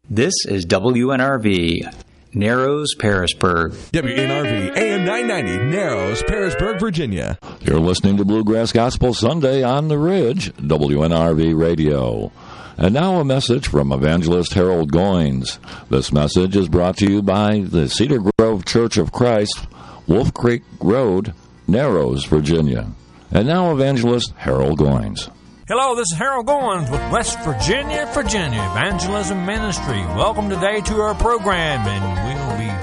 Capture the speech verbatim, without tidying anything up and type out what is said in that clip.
This is W N R V, Narrows, Parisburg. W N R V, A M nine ninety, Narrows, Parisburg, Virginia. You're listening to Bluegrass Gospel Sunday on the Ridge, W N R V Radio. And now a message from Evangelist Harold Goins. This message is brought to you by the Cedar Grove Church of Christ, Wolf Creek Road, Narrows, Virginia. And now Evangelist Harold Goins. Hello, this is Harold Goins with West Virginia, Virginia Evangelism Ministry. Welcome today to our program, and we'll be